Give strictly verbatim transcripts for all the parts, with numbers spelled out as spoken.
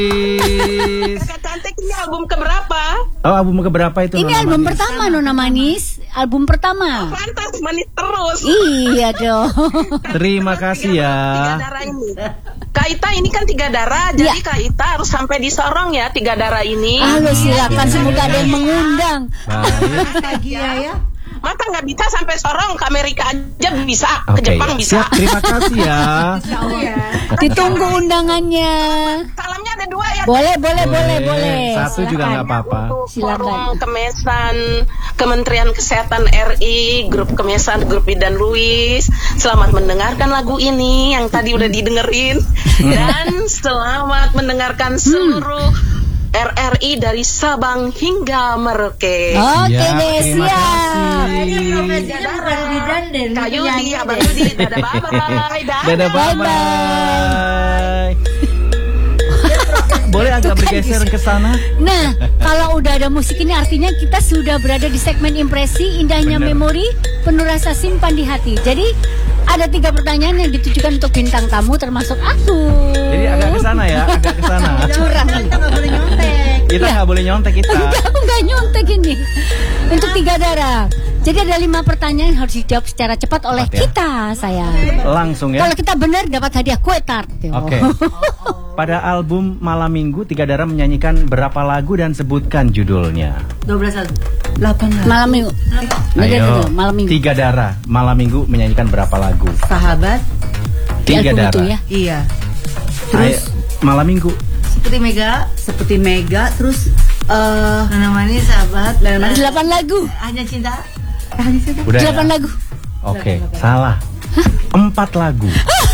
Kakak cantik, ini album keberapa? Oh, album keberapa itu? Ini Nona album Manis? pertama Nona Manis. Album pertama. Pantas manis terus. Iya dong. Terima kasih ya. Tiga darah ini. Kak Ita ini kan tiga darah, jadi Ya. Kak Ita harus sampai di Sorong ya tiga darah ini. Halo, silakan, semoga ada yang mengundang. Baik. Lagi ya ya. Mata nggak bisa sampai Sorong, ke Amerika aja bisa, ke Oke, Jepang bisa. siap. Terima kasih ya. Ditunggu undangannya. Salamnya ada dua ya. Boleh, boleh, boleh, boleh. Satu juga nggak apa-apa. Untuk Silakan. Forum Kemesan Kementerian Kesehatan R I, Grup Kemesan, Grup Bidan Luis. Selamat mendengarkan lagu ini yang tadi udah didengerin. Dan selamat mendengarkan seluruh R R I dari Sabang hingga Merauke. Oke Ya, deh, terima siap. kasih. Kayu di Abang Yudi, dadah bye-bye. Dadah, bye-bye. Boleh agak bergeser ke sana? Nah, kalau udah ada musik ini artinya kita sudah berada di segmen impresi, indahnya Bener. memori, penuh rasa simpan di hati. Jadi ada tiga pertanyaan yang ditujukan untuk bintang tamu termasuk aku. Jadi agak ke sana ya, agak ke sana. Curang. Kita nggak boleh nyontek. Kita Ya. nggak boleh nyontek kita. Enggak, aku nggak nyontek ini. Untuk tiga darah. Jadi ada lima pertanyaan yang harus dijawab secara cepat oleh Cepat ya. kita, sayang. Langsung ya. Kalau kita benar dapat hadiah kue tart. Oke. Pada album Malam Minggu, Tiga Darah menyanyikan berapa lagu dan sebutkan judulnya. dua belas lagu. delapan lagu. Malam minggu. Lihat Ayo. dulu, malam minggu. Tiga Darah Malam Minggu menyanyikan berapa lagu? Sahabat. Di Tiga album itu Darah. ya. Iya. Terus Malam Minggu. Seperti Mega, seperti Mega, terus eh Nona Manis, sahabat, dan Manis. Delapan lagu. Hanya cinta. Hanya cinta. Udah Delapan ya? lagu. Oke, salah. Empat lagu.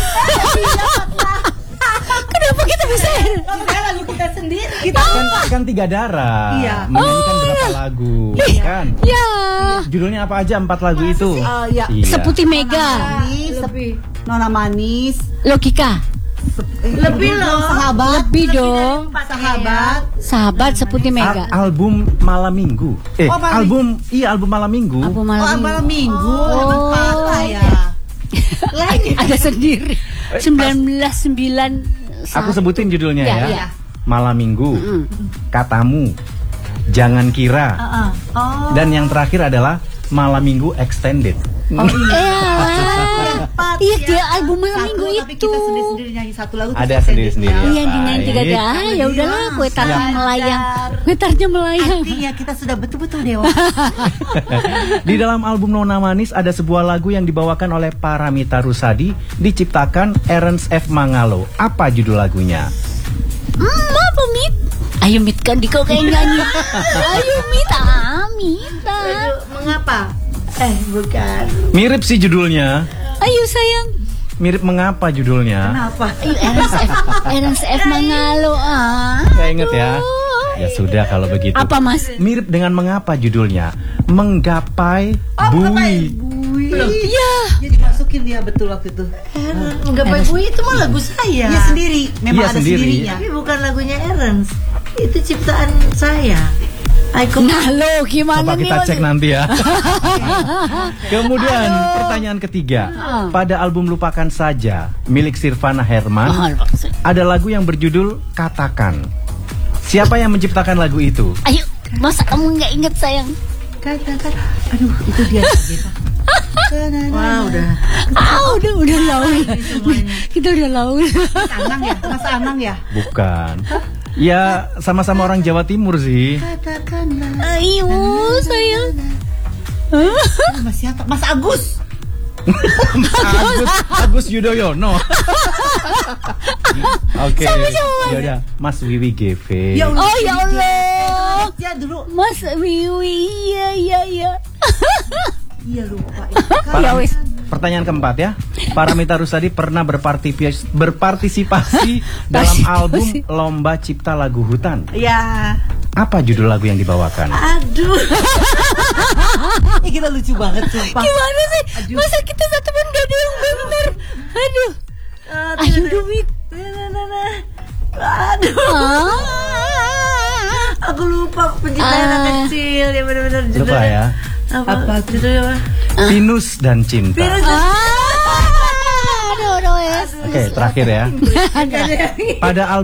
Kenapa kita bisa? Saya lagu kita sendiri. Kita kan, kan Tiga Darah. Iya. Menyanyikan berapa lagu? Kan? Ya. Judulnya apa aja empat lagu itu? Eh, ya. Iya. Seputih Mega. Manis, lebih. Nona Manis. Logika. Lebih loh. Sahabat. Lebih dong. Sahabat. Sahabat Seputih Mega. Al- album Malam Minggu. Eh, Oh, Malam album iya album Malam Minggu. Album Oh, malam malam minggu. minggu. Oh. Apa ya? Lagi. Ada sendiri. sembilan belas sembilan. Aku sebutin judulnya Ya, ya. iya. Malam Minggu. Katamu. Jangan Kira. Heeh. Oh. Dan yang terakhir adalah Malam Minggu Extended. Eh, Empat, iya ya. dia album malam Satu, minggu tapi itu. kita sendiri-sendiri nyanyi satu lagu. Ada terus sendiri-sendiri. edit. Iya, dinyanyi tiga Baik. dah. Ya udahlah, kue tartnya Siap. melayang. Kue tartnya melayang. Artinya kita sudah betul-betul dewa. Di dalam album Nona Manis ada sebuah lagu yang dibawakan oleh Paramita Rusady, diciptakan Ernst F. Mangalo. Apa judul lagunya? Hmm, apa Mit? Ayo Mit, kan di kau kayak nyanyi. Ayo Mit, ah Mit. ah. Aduh, mengapa? Eh, bukan. Mirip sih judulnya. Ayo sayang. Mirip mengapa judulnya? Kenapa? Ayo Ernst F. Ernst F. Mangalo. Ah. Gak inget ya? Ya sudah kalau begitu. Apa Mas? Mirip dengan mengapa judulnya? Menggapai Oh, Bui. Bui. Iya. Jadi masukin dia betul waktu itu. Menggapai Bui itu mah lagu saya. Dia sendiri. Memang Iya, ada sendiri. sendirinya. Tapi bukan lagunya Ernst. Itu ciptaan saya. Aiko. Nah lo gimana Coba nih kita Mas? cek nanti ya. Kemudian pertanyaan ketiga. Pada album Lupakan Saja milik Sirvana Herman, ada lagu yang berjudul Katakan. Siapa yang menciptakan lagu itu? Ayo, masa kamu nggak inget sayang? Katakan. Aduh, itu dia. Wah, udah. Ah, udah udah laul. Kita udah laul. Mas Anang ya? Mas Anang ya? Bukan. Ya sama-sama orang Jawa Timur sih. Katakanlah. Ayo sayang. Mas siapa? Mas Agus. Agus Agus Yudhoyono. Oke. Yaudah, Mas Wiwi G V. Ya Allah. Oh ya Allah. Ya dulu. Mas Wiwi, iya iya iya. Iya lupa. Ya wis. Pertanyaan keempat ya. Paramita Rusady pernah berpartipasi- berpartisipasi dalam album Lomba Cipta Lagu Hutan. Ya. Apa judul lagu yang dibawakan? Aduh. Ini kita lucu banget sumpah. Gimana sih? Masa kita satu pun gak ada yang bener? Aduh. Ayo Dumit. Aduh. Aku lupa penciptaan anak Ah. kecil ya benar-benar Lupa judulnya. ya. Apa? Apa judulnya apa? Pinus dan Cinta. Ah, aduh, aduh ya. Oke, terakhir ya. Pada album